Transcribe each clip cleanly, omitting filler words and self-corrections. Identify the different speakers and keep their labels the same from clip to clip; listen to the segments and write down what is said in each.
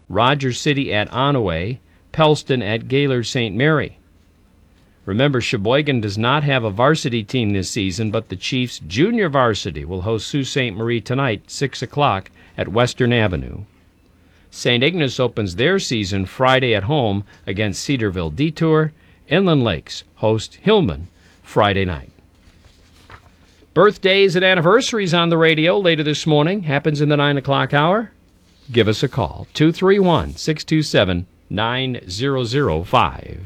Speaker 1: Rogers City at Onaway, Pellston at Gaylord St. Mary. Remember, Sheboygan does not have a varsity team this season, but the Chiefs' junior varsity will host Sault Ste. Marie tonight, 6 o'clock, at Western Avenue. St. Ignace opens their season Friday at home against Cedarville Detour. Inland Lakes host Hillman Friday night. Birthdays and anniversaries on the radio later this morning. Happens in the 9 o'clock hour. Give us a call, 231-627-9005.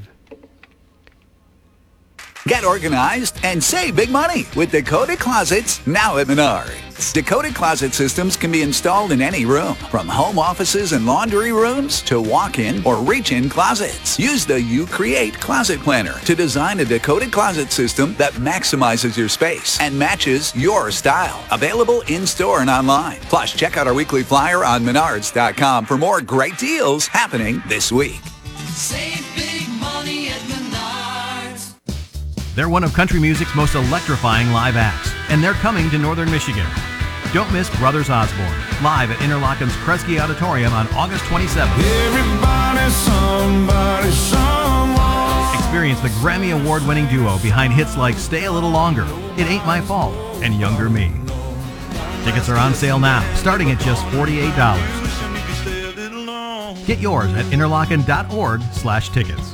Speaker 2: Get organized and save big money with Dakota Closets now at Menards. Dakota Closet systems can be installed in any room, from home offices and laundry rooms to walk-in or reach-in closets. Use the You Create Closet Planner to design a Dakota Closet system that maximizes your space and matches your style. Available in-store and online. Plus, check out our weekly flyer on Menards.com for more great deals happening this week.
Speaker 3: Save big money at Menards.
Speaker 4: They're one of country music's most electrifying live acts, and they're coming to Northern Michigan. Don't miss Brothers Osborne, live at Interlochen's Kresge Auditorium on August 27th.
Speaker 5: Everybody, somebody, someone.
Speaker 4: Experience the Grammy Award-winning duo behind hits like Stay a Little Longer, It Ain't My Fault, and Younger Me. Tickets are on sale now, starting at just $48. Get yours at interlochen.org/tickets.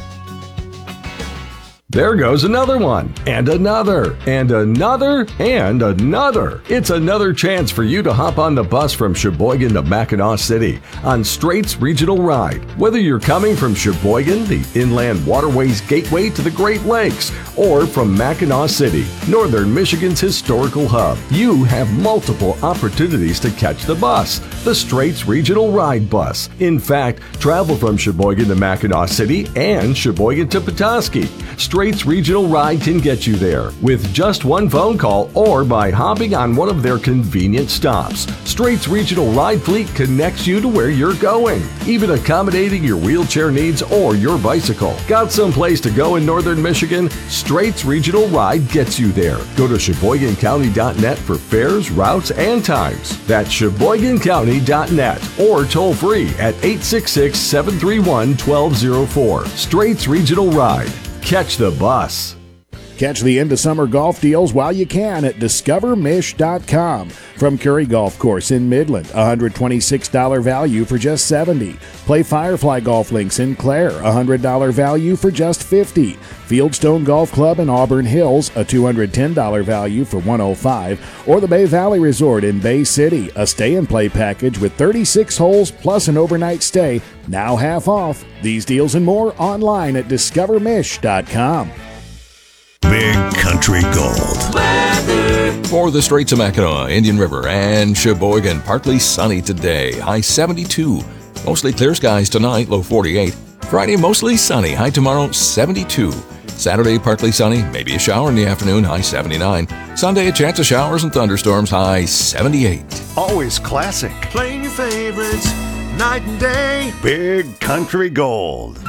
Speaker 6: There goes another one, and another, and another, and another. It's another chance for you to hop on the bus from Sheboygan to Mackinac City on Straits Regional Ride. Whether you're coming from Sheboygan, the Inland Waterways Gateway to the Great Lakes, or from Mackinac City, Northern Michigan's historical hub, you have multiple opportunities to catch the bus, the Straits Regional Ride Bus. In fact, travel from Sheboygan to Mackinac City and Sheboygan to Petoskey. Straits Regional Ride can get you there with just one phone call or by hopping on one of their convenient stops. Straits Regional Ride Fleet connects you to where you're going, even accommodating your wheelchair needs or your bicycle. Got someplace to go in Northern Michigan? Straits Regional Ride gets you there. Go to SheboyganCounty.net for fares, routes, and times. That's SheboyganCounty.net or toll free at 866-731-1204. Straits Regional Ride. Catch the bus.
Speaker 7: Catch the end of summer golf deals while you can at discovermish.com. From Curry Golf Course in Midland, $126 value for just $70. Play Firefly Golf Links in Clare, $100 value for just $50. Fieldstone Golf Club in Auburn Hills, a $210 value for $105. Or the Bay Valley Resort in Bay City, a stay-and-play package with 36 holes plus an overnight stay, now half off. These deals and more online at discovermish.com.
Speaker 5: Big Country Gold.
Speaker 8: For the Straits of Mackinac, Indian River, and Sheboygan, partly sunny today, high 72. Mostly clear skies tonight, low 48. Friday, mostly sunny, high tomorrow, 72. Saturday, partly sunny, maybe a shower in the afternoon, high 79. Sunday, a chance of showers and thunderstorms, high 78.
Speaker 5: Always classic. Playing your favorites, night and day. Big Country Gold.